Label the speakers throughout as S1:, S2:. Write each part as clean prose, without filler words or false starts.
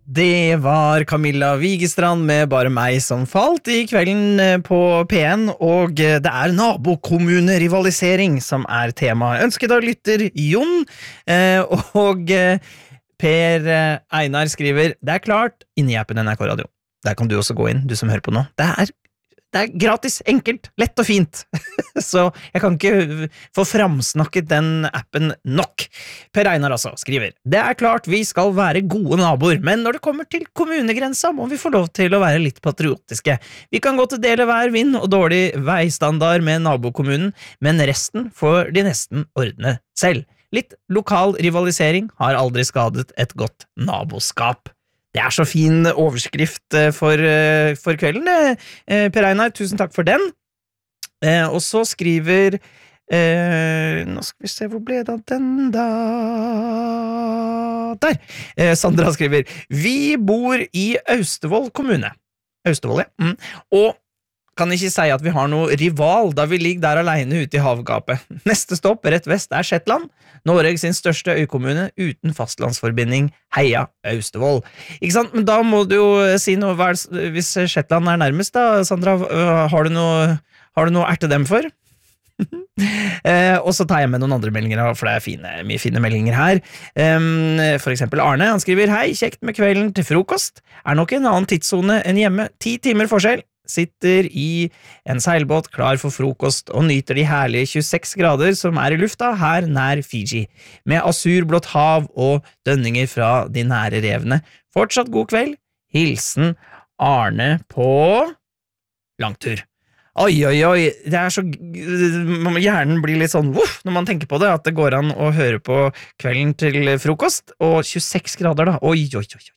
S1: Det var Camilla Wigestrand med Bare meg som falt i kvelden på P1, og det er nabokommunerivalisering som er tema. Ønsket av lytter Jon, og Per Einar skriver, det er klart, inni appen NRK Radio. Der kan du også gå inn, du som hører på nå. Det er gratis, enkelt, lett og fint. Så jeg kan ikke få framsnakket den appen nok. Per Einar altså skriver, det er klart vi skal være gode naboer, men når det kommer til kommunegrensa må vi få lov til å være litt patriotiske. Vi kan godt dele hver vind og dårlig veistandard med nabokommunen, men resten får de nesten ordne selv. Litt lokal rivalisering har aldri skadet et godt naboskap. Det er så fin overskrift for kvelden, Per Einar, tusen takk for den. Og så skriver, nå skal vi se, hvor ble det av den da? Der! Sandra skriver, vi bor i Austevoll kommune. Austevoll, ja. Og kan ikke si at vi har noe rival da vi ligger der alene ute i havgapet. Neste stopp rett vest er Shetland, Norge sin største øykommune uten fastlandsforbinding, Heia Austevoll. Ikke sant? Men da må du jo si noe, hvis Shetland er nærmest da, Sandra, har du noe erte dem for? Og så tar jeg med noen andre meldinger, for det er mye fine meldinger her. For eksempel Arne, han skriver, hei, kjekt med kvelden til frokost, er nok en annen tidszone enn hjemme, 10 timer forskjell. Sitter i en seilbåt klar for frokost og nyter de herlige 26 grader som er i lufta her nær Fiji, med asurblått hav og dønninger fra de nære revene. Fortsatt god kveld. Hilsen Arne på langtur. Oi, det er så hjernen blir litt sånn når man tenker på det, at det går an å høre på kvelden til frokost, og 26 grader da, oi.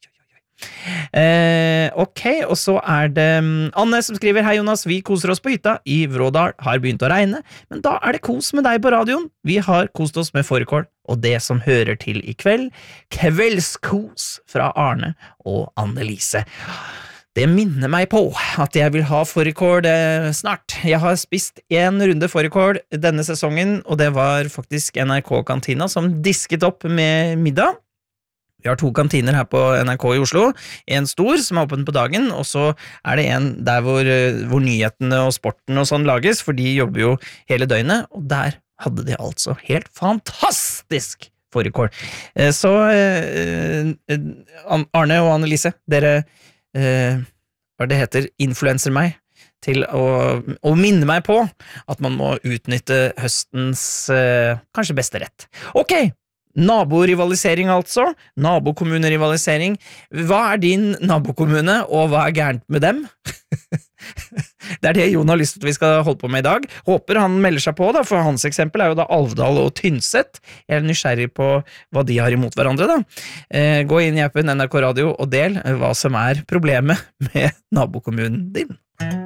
S1: Ok, og så er det Anne som skriver, hei Jonas, vi koser oss på hytta i Vrådal, har begynt å regne, men da er det kos med deg på radioen. Vi har kost oss med fårikål, og det som hører til i kveld, kveldskos fra Arne og Annelise. Det minner meg på at jeg vil ha fårikål snart. Jeg har spist en runde fårikål denne sesongen, og det var faktisk NRK-kantina som disket opp med middag. Vi har 2 kantiner her på NRK i Oslo, en stor som er åpen på dagen, og så er det en der hvor nyhetene og sporten og sånn lages, for de jobber jo hele døgnet, og der hadde de altså helt fantastisk fårikål. Så Arne og Annelise, dere, hva det heter, influenser meg til å minne meg på at man må utnytte høstens kanskje beste rett. Ok! Naborivalisering altså, nabokommunerivalisering. Hva er din nabokommune, og hva er gærent med dem? Det er det Jon har lyst til at vi skal holde på med i dag. Håper han melder seg på da, for hans eksempel er jo da Alvdal og Tynset. Jeg er nysgjerrig på hva de har imot hverandre da. Gå inn i appen NRK Radio og del hva som er problemet med nabokommunen din.